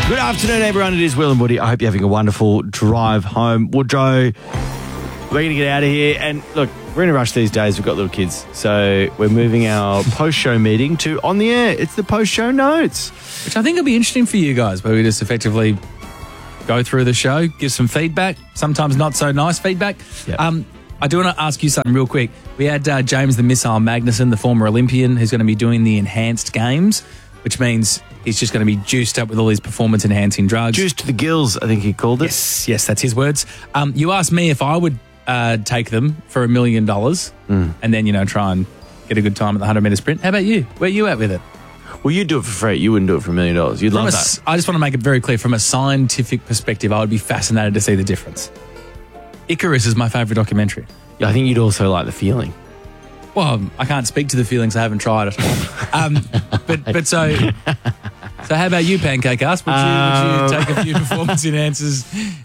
Good afternoon, everyone. It is Will and Woody. I hope you're having a wonderful drive home. Woodrow, we're going to get out of here. And look, we're in a rush these days. We've got little kids. So we're moving our post-show meeting to on the air. It's the post-show notes. Which I think will be interesting for you guys, where we just effectively go through the show, give some feedback, sometimes not so nice feedback. Yep. I do want to ask you something real quick. We had James the Missile Magnuson, the former Olympian, who's going to be doing the enhanced games, which means he's just going to be juiced up with all these performance-enhancing drugs. Juiced to the gills, I think he called it. Yes, that's his words. You asked me if I would take them for $1 million and then, try and get a good time at the 100-metre sprint. How about you? Where are you at with it? Well, you'd do it for free. You wouldn't do it for $1 million. You'd love that. I just want to make it very clear, from a scientific perspective, I would be fascinated to see the difference. Icarus is my favourite documentary. Yeah, I think you'd also like the feeling. Well, I can't speak to the feelings. I haven't tried it. So how about you, Pancake Ass? Would you take a few performance enhancers?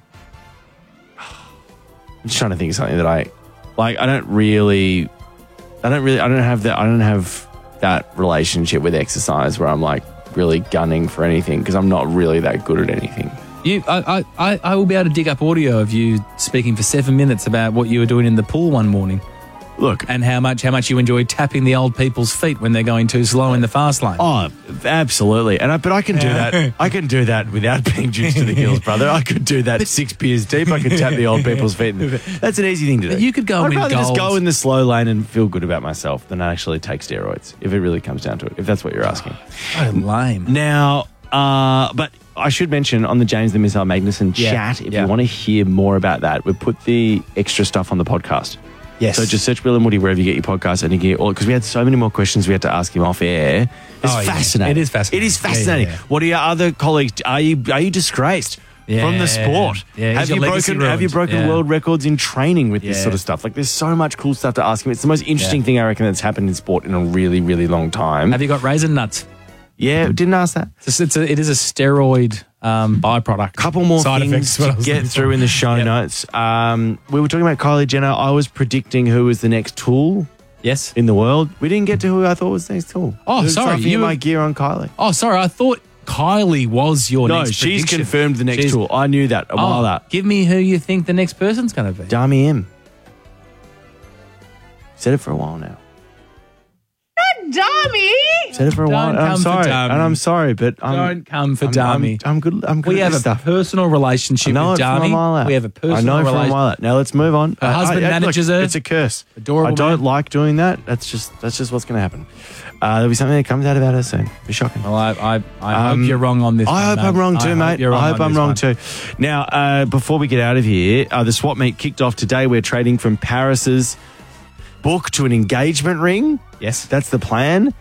I'm just trying to think of something that I don't have that relationship with exercise where I'm like really gunning for anything because I'm not really that good at anything. I will be able to dig up audio of you speaking for 7 minutes about what you were doing in the pool one morning. Look, and how much you enjoy tapping the old people's feet when they're going too slow in the fast lane. Oh, absolutely. But I can do that. I can do that without being juiced to the gills, brother. I could do that 6 beers deep. I could tap the old people's feet. That's an easy thing to do. You could go I'd and rather win just gold. go in the slow lane and feel good about myself than actually take steroids, if it really comes down to it, if that's what you're asking. So lame. Now, but I should mention on the James the Missile Magnuson chat, if you want to hear more about that, we put the extra stuff on the podcast. Yes. So just search Will and Woody wherever you get your podcast and you get all, because we had so many more questions we had to ask him off air. It's fascinating. It is fascinating. It is fascinating. Yeah. What are your other colleagues? Are you disgraced from the sport? Yeah. Have you broken world records in training with this sort of stuff? Like, there's so much cool stuff to ask him. It's the most interesting thing I reckon that's happened in sport in a really, really long time. Have you got raisin nuts? Yeah, didn't ask that. It is a steroid byproduct. Couple more side things effects to get through in the show notes. We were talking about Kylie Jenner. I was predicting who was the next tool in the world. We didn't get to who I thought was the next tool. Oh, sorry. You my gear on Kylie. Oh, sorry. I thought Kylie was your next prediction. No, she's confirmed the next tool. I knew that a while out. Give me who you think the next person's going to be. Dami M. Said it for a while now. Dami! Said it for a while. And I'm sorry, but don't come for Dami. I'm good. We have a personal relationship with Dami. We have a personal relationship. From a while out. Now let's move on. Her husband manages her. It's a curse. Adorable. I don't like doing that. That's just what's going to happen. There'll be something that comes out about her soon. It'll be shocking. Well, I hope you're wrong on this. I hope I'm wrong too, mate. I hope I'm wrong too. Now, before we get out of here, the swap meet kicked off today. We're trading from Paris's book to an engagement ring. Yes, that's the plan.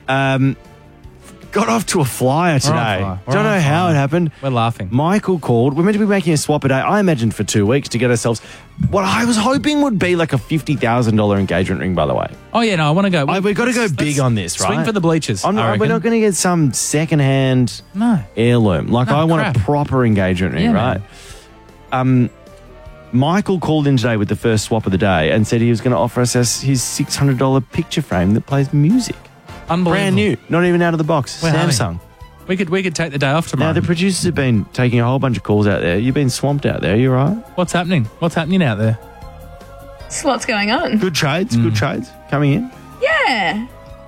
Got off to a flyer today. Don't know how it happened. We're laughing. Michael called. We're meant to be making a swap a day, I imagined, for 2 weeks to get ourselves what I was hoping would be like a $50,000 engagement ring, by the way. Oh, yeah, no, I want to go. We've got to go big on this, right? Swing for the bleachers. We're not going to get some secondhand heirloom. I want a proper engagement ring, right? Michael called in today with the first swap of the day and said he was going to offer us his $600 picture frame that plays music. Unbelievable. Brand new, not even out of the box. Samsung. We could take the day off tomorrow. Now, the producers have been taking a whole bunch of calls out there. You've been swamped out there. You right? What's happening? What's happening out there? So what's going on? Good trades coming in. Yeah.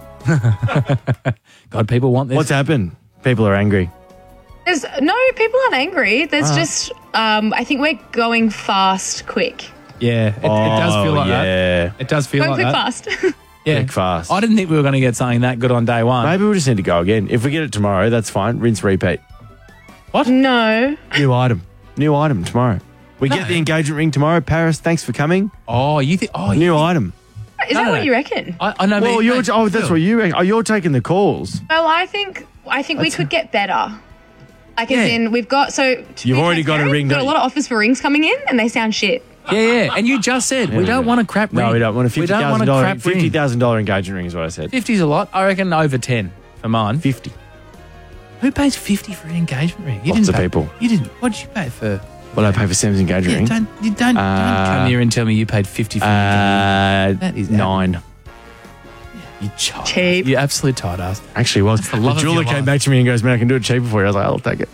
God, people want this. What's happened? People are angry. People aren't angry. There's just, I think we're going fast, quick. Yeah, it does feel like that. It does feel like that. Fast. Yeah, quick, fast. I didn't think we were going to get something that good on day one. Maybe we just need to go again. If we get it tomorrow, that's fine. Rinse, repeat. What? No. New item tomorrow. We get the engagement ring tomorrow. Paris, thanks for coming. Oh, you think? Oh, new item. Is that what you reckon? I know. Well, that's what you reckon. Oh, you're taking the calls. Well, I think we could get better. Like, as in, we've got, you've already got a ring, got a lot of offers for rings coming in, and they sound shit. Yeah. And you just said we don't want a crap ring. No, we don't want a $50,000 engagement ring is what I said. 50's a lot. I reckon over 10 for mine. 50. Who pays 50 for an engagement ring? Lots of people. You didn't. What did you pay for? Well, I paid for Sam's engagement ring. Don't come here and tell me you paid 50 for an engagement ring. That is 9. You child. Cheap. You absolute tight ass. Actually was. The love of jeweler your came life. back to me and goes, man, I can do it cheaper for you. I was like, I'll take it.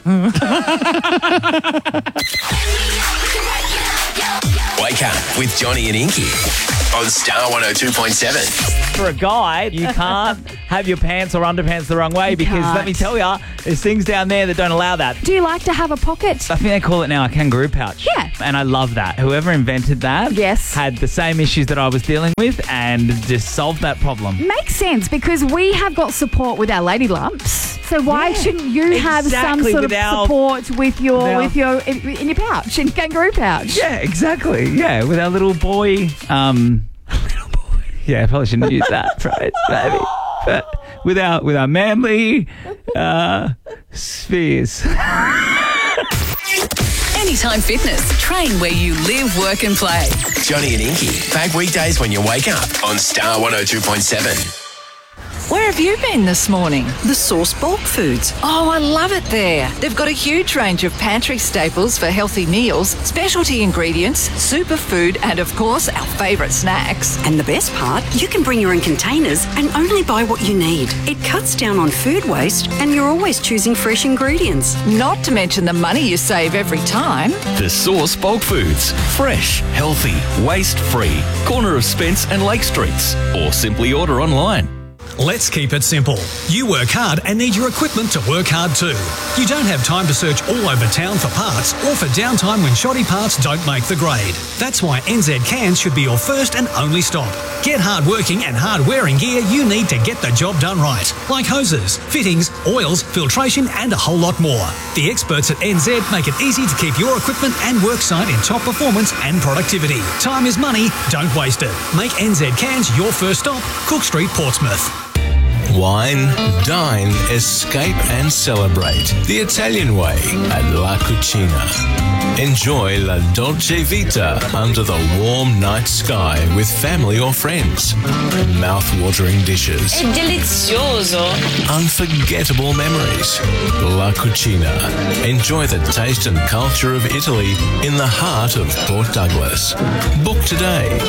Wake up with Johnny and Inky on Star 102.7. For a guy, you can't have your pants or underpants the wrong way because let me tell you, there's things down there that don't allow that. Do you like to have a pocket? I think they call it now a kangaroo pouch. Yeah. And I love that. Whoever invented that Yes. had the same issues that I was dealing with and just solved that problem. Makes sense because we have got support with our lady lumps. So why shouldn't you have some exactly, sort of with our- support with your with our- in your pouch, in your kangaroo pouch? Yeah, exactly. Yeah, with our little boy. Yeah, I probably shouldn't use that phrase, maybe. But with our manly spheres. Anytime Fitness. Train where you live, work and play. Johnny and Inky, back weekdays when you wake up on Star 102.7. Where have you been this morning? The Source Bulk Foods. Oh, I love it there. They've got a huge range of pantry staples for healthy meals, specialty ingredients, superfood, and of course, our favourite snacks. And the best part, you can bring your own containers and only buy what you need. It cuts down on food waste and you're always choosing fresh ingredients. Not to mention the money you save every time. The Source Bulk Foods. Fresh, healthy, waste-free. Corner of Spence and Lake Streets. Or simply order online. Let's keep it simple. You work hard and need your equipment to work hard too. You don't have time to search all over town for parts or for downtime when shoddy parts don't make the grade. That's why NZ Cans should be your first and only stop. Get hard-working and hard-wearing gear you need to get the job done right, like hoses, fittings, oils, filtration and a whole lot more. The experts at NZ make it easy to keep your equipment and worksite in top performance and productivity. Time is money, don't waste it. Make NZ Cans your first stop, Cook Street, Portsmouth. Wine, dine, escape and celebrate the Italian way at La Cucina. Enjoy La Dolce Vita under the warm night sky with family or friends. Mouth-watering dishes. Delizioso. Unforgettable memories. La Cucina. Enjoy the taste and culture of Italy in the heart of Port Douglas. Book today.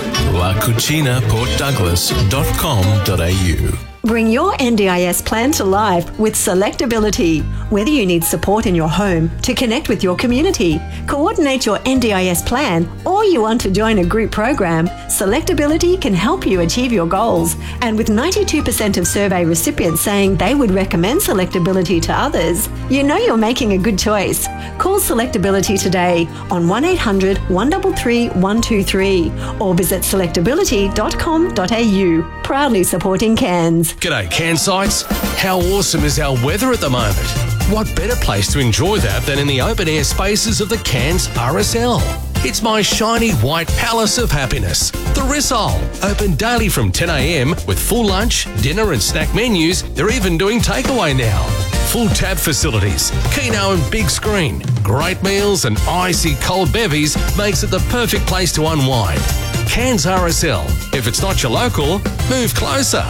lacucinaportdouglas.com.au. Bring your NDIS plan to life with Selectability. Whether you need support in your home to connect with your community, coordinate your NDIS plan, or you want to join a group program, Selectability can help you achieve your goals. And with 92% of survey recipients saying they would recommend Selectability to others, you know you're making a good choice. Call Selectability today on 1800 133 123 or visit selectability.com.au. Proudly supporting Cairns. G'day, Cairnsites. How awesome is our weather at the moment? What better place to enjoy that than in the open-air spaces of the Cairns RSL? It's my shiny white palace of happiness, the Rissole. Open daily from 10 a.m. with full lunch, dinner and snack menus. They're even doing takeaway now. Full tab facilities, Keno and big screen, great meals and icy cold bevies makes it the perfect place to unwind. Cairns RSL. If it's not your local, move closer.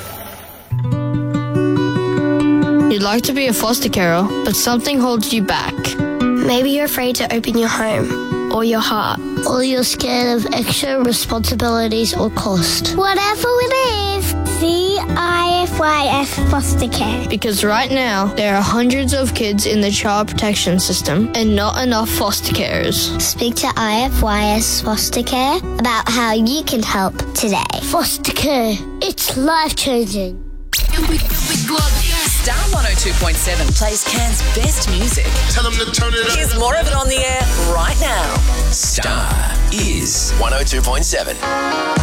You'd like to be a foster carer, but something holds you back. Maybe you're afraid to open your home or your heart. Or you're scared of extra responsibilities or cost. Whatever it is, CIFYS Foster Care. Because right now, there are hundreds of kids in the child protection system and not enough foster carers. Speak to IFYS Foster Care about how you can help today. Foster care, it's life-changing. Star 102.7 plays Cairns' best music. Tell them to turn it up. Here's more of it on the air right now. Star is 102.7.